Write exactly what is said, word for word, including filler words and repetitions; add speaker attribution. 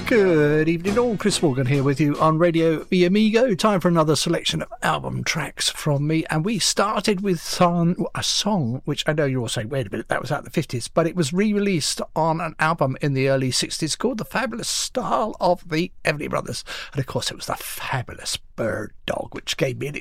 Speaker 1: Good evening all, Chris Morgan here with you on Radio Mi Amigo. Time for another selection of album tracks from me, and we started with song, a song which I know you're all saying, wait a minute, that was out in the fifties, but it was re-released on an album in the early sixties called The Fabulous Style of the Everly Brothers, and of course it was The Fabulous Bird Dog which gave me an